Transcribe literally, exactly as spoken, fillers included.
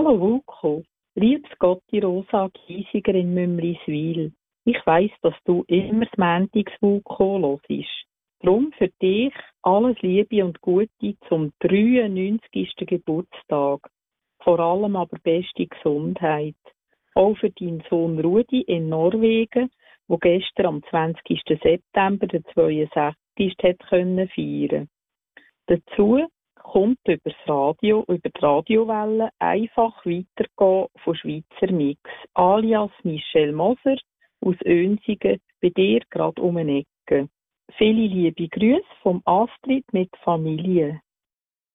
Hallo Vulko, liebes Gotti Rosa Giesiger in Mümliswil. Ich weiss, dass du immer das Montags-Vulko hörst. Darum für dich alles Liebe und Gute zum dreiundneunzigsten Geburtstag. Vor allem aber beste Gesundheit. Auch für deinen Sohn Rudi in Norwegen, der gestern am zwanzigsten September den zweiundsechzigsten hat können feiern. Dazu kommt über das Radio, über die Radiowelle einfach weitergehen von Schweizer Mix, alias Michelle Moser aus Önsigen, bei dir gerade um eine Ecke. Viele liebe Grüße vom Astrid mit Familie.